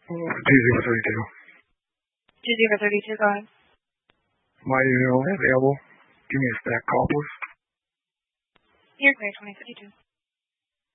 G032. G032, go ahead. My unit only available. Give me a stack call, please. You're clear, 2032.